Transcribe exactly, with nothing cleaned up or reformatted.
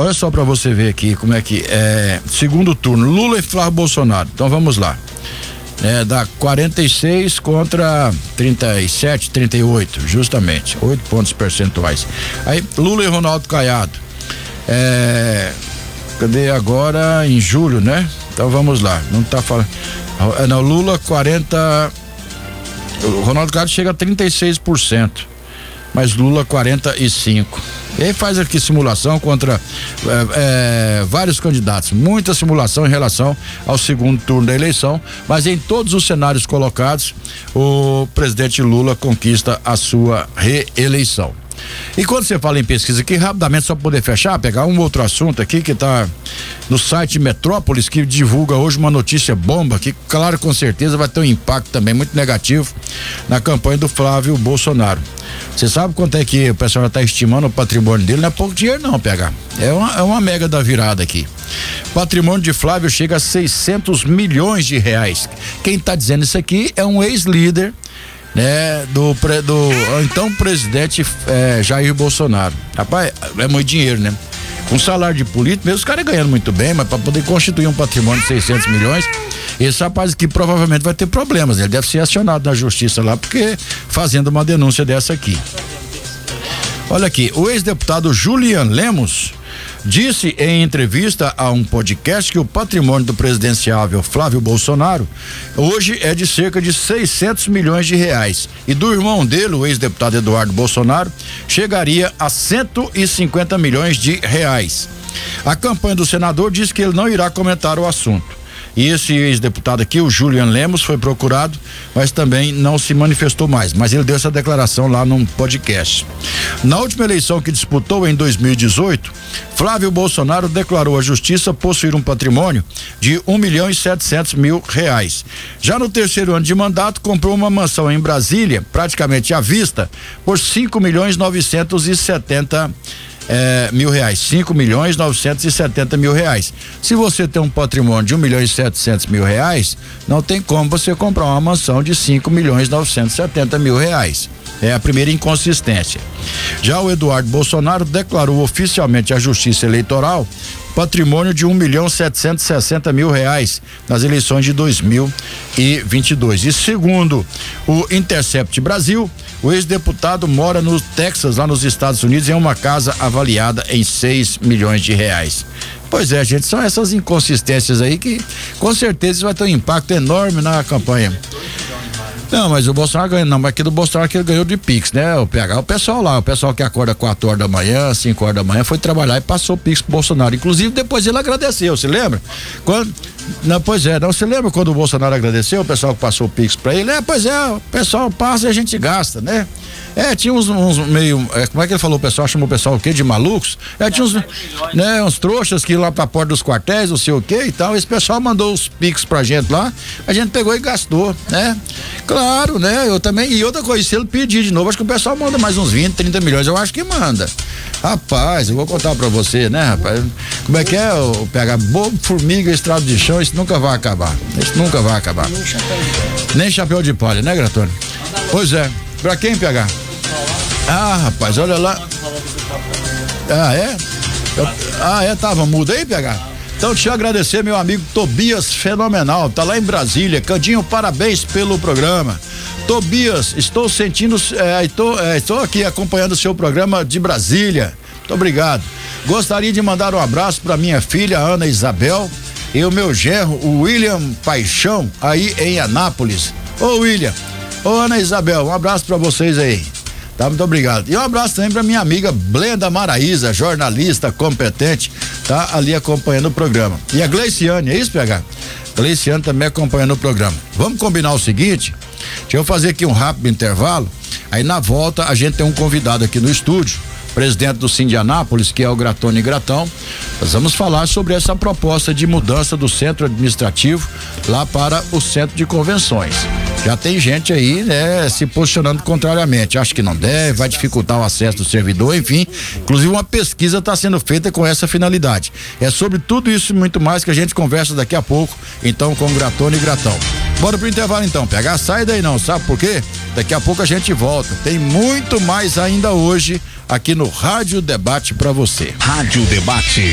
Olha só para você ver aqui como é que é. Segundo turno, Lula e Flávio Bolsonaro. Então vamos lá. É, dá quarenta e seis contra trinta e sete, trinta e oito, justamente. oito pontos percentuais. Aí, Lula e Ronaldo Caiado. É, cadê agora? Em julho, né? Então vamos lá. Não tá falando. Não, Lula quarenta. O Ronaldo Caiado chega a trinta e seis por cento. Mas Lula quarenta e cinco. E aí faz aqui simulação contra é, é, vários candidatos, muita simulação em relação ao segundo turno da eleição, mas em todos os cenários colocados, o presidente Lula conquista a sua reeleição. E quando você fala em pesquisa aqui, rapidamente, só pra poder fechar, pegar um outro assunto aqui que tá no site Metrópolis, que divulga hoje uma notícia bomba, que claro, com certeza vai ter um impacto também muito negativo na campanha do Flávio Bolsonaro. Você sabe quanto é que o pessoal já tá estimando o patrimônio dele? Não é pouco dinheiro não, P H. É uma, é uma mega da virada aqui. Patrimônio de Flávio chega a seiscentos milhões de reais. Quem tá dizendo isso aqui é um ex-líder, né, do, do então presidente é, Jair Bolsonaro. Rapaz, é muito dinheiro, né? Com salário de político, mesmo os caras ganhando muito bem, mas para poder constituir um patrimônio de seiscentos milhões, esse rapaz aqui provavelmente vai ter problemas. Ele deve ser acionado na justiça lá, porque fazendo uma denúncia dessa aqui. Olha aqui, o ex-deputado Julian Lemos disse em entrevista a um podcast que o patrimônio do presidenciável Flávio Bolsonaro hoje é de cerca de seiscentos milhões de reais e do irmão dele, o ex-deputado Eduardo Bolsonaro, chegaria a cento e cinquenta milhões de reais. A campanha do senador diz que ele não irá comentar o assunto. E esse ex-deputado aqui, o Julian Lemos, foi procurado, mas também não se manifestou mais. Mas ele deu essa declaração lá num podcast. Na última eleição que disputou em dois mil e dezoito, Flávio Bolsonaro declarou à justiça possuir um patrimônio de um milhão e setecentos mil reais. Já no terceiro ano de mandato, comprou uma mansão em Brasília, praticamente à vista, por cinco milhões novecentos e setenta É, mil reais, cinco milhões novecentos e setenta mil reais. Se você tem um patrimônio de um milhão e setecentos mil reais, não tem como você comprar uma mansão de cinco milhões novecentos e setenta mil reais. É a primeira inconsistência. Já o Eduardo Bolsonaro declarou oficialmente à Justiça Eleitoral patrimônio de um milhão setecentos e sessenta mil reais nas eleições de dois mil e vinte e dois. E segundo o Intercept Brasil, o ex-deputado mora no Texas, lá nos Estados Unidos, em uma casa avaliada em seis milhões de reais. Pois é, gente, são essas inconsistências aí que com certeza vai ter um impacto enorme na campanha. Não, mas o Bolsonaro ganhou, não, mas aqui do Bolsonaro que ele ganhou de Pix, né? O P H, o pessoal lá, o pessoal que acorda quatro horas da manhã, cinco horas da manhã, foi trabalhar e passou o Pix pro Bolsonaro. Inclusive, depois ele agradeceu, se lembra? Quando, não, pois é, não, você lembra quando o Bolsonaro agradeceu, o pessoal que passou o Pix pra ele? É, pois é, o pessoal passa e a gente gasta, né? É, tinha uns, uns meio, é, como é que ele falou, o pessoal, chamou o pessoal o quê? De malucos? É, tinha uns, né, uns trouxas que iam lá pra porta dos quartéis, não sei o quê e tal, esse pessoal mandou os Pix pra gente lá, a gente pegou e gastou, né? Claro, né? Eu também, e outra coisa, se ele pedir de novo, acho que o pessoal manda mais uns vinte, trinta milhões, eu acho que manda. Rapaz, eu vou contar pra você, né, rapaz? Como é que é, o pega bobo, formiga, estrado de chão, isso nunca vai acabar, isso nunca vai acabar. Nem chapéu de palha, né, Gratone? Pois é, pra quem, P H? Ah, rapaz, olha lá. Ah, é? Eu, ah, é? Tava mudo aí, P H? Então, deixa eu agradecer meu amigo Tobias Fenomenal, tá lá em Brasília. Candinho, parabéns pelo programa. Tobias, estou sentindo, é, estou, é, estou aqui acompanhando o seu programa de Brasília. Muito obrigado. Gostaria de mandar um abraço para minha filha Ana Isabel e o meu genro, o William Paixão, aí em Anápolis. Ô William, ô Ana Isabel, um abraço para vocês aí. Tá, muito obrigado. E um abraço também pra minha amiga Blenda Maraíza, jornalista competente, tá ali acompanhando o programa. E a Gleiciane, é isso, P H? Gleiciane também acompanhando o programa. Vamos combinar o seguinte, deixa eu fazer aqui um rápido intervalo, aí na volta a gente tem um convidado aqui no estúdio, presidente do Sindianápolis, que é o Gratone Gratão. Nós vamos falar sobre essa proposta de mudança do centro administrativo lá para o centro de convenções. Já tem gente aí, né, se posicionando contrariamente. Acho que não deve, vai dificultar o acesso do servidor, enfim. Inclusive uma pesquisa está sendo feita com essa finalidade. É sobre tudo isso e muito mais que a gente conversa daqui a pouco, então, com Gratone e Gratão. Bora pro intervalo então, P H, sai daí não, sabe por quê? Daqui a pouco a gente volta. Tem muito mais ainda hoje aqui no Rádio Debate para você. Rádio Debate.